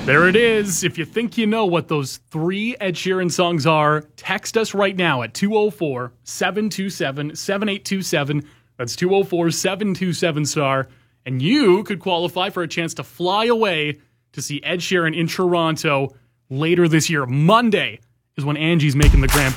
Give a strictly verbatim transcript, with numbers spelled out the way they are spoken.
There it is. If you think you know what those three Ed Sheeran songs are, text us right now at two oh four, seven two seven, seven eight two seven. That's two oh four, seven two seven, star. And you could qualify for a chance to fly away to see Ed Sheeran in Toronto later this year. Monday is when Angie's making the grand